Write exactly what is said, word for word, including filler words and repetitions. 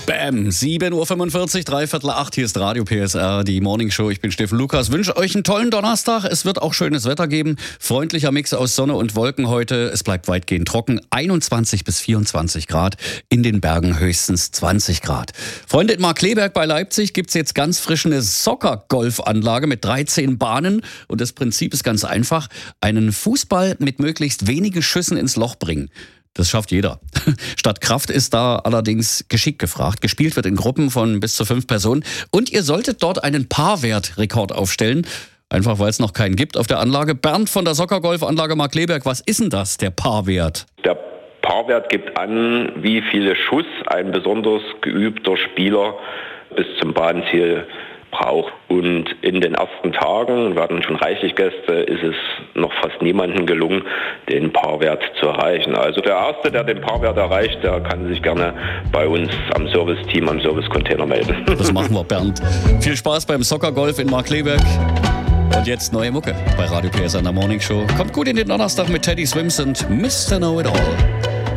Bam, sieben Uhr fünfundvierzig, dreiviertel acht, hier ist Radio P S R, die Morning Show. Ich bin Steffen Lukas, wünsche euch einen tollen Donnerstag. Es wird auch schönes Wetter geben, freundlicher Mix aus Sonne und Wolken heute. Es bleibt weitgehend trocken, einundzwanzig bis vierundzwanzig Grad, in den Bergen höchstens zwanzig Grad. Freunde, in Markkleeberg bei Leipzig gibt's jetzt ganz frisch eine Soccer-Golfanlage mit dreizehn Bahnen. Und das Prinzip ist ganz einfach, einen Fußball mit möglichst wenigen Schüssen ins Loch bringen. Das schafft jeder. Statt Kraft ist da allerdings Geschick gefragt. Gespielt wird in Gruppen von bis zu fünf Personen. Und ihr solltet dort einen Paarwertrekord aufstellen. Einfach weil es noch keinen gibt auf der Anlage. Bernd von der Soccer-Golf-Anlage Markkleeberg, was ist denn das, der Paarwert? Der Paarwert gibt an, wie viele Schuss ein besonders geübter Spieler bis zum Bahnziel braucht. Und in den ersten Tagen, wir hatten schon reichlich Gäste, ist es noch fast niemandem gelungen, den Paarwert zu erreichen. Also der Erste, der den Paarwert erreicht, der kann sich gerne bei uns am Serviceteam, am Servicecontainer melden. Das machen wir, Bernd. Viel Spaß beim Soccer-Golf in Markkleeberg. Und jetzt neue Mucke bei Radio P S R in der Morning Show. Kommt gut in den Donnerstag mit Teddy Swims und Mister Know It All.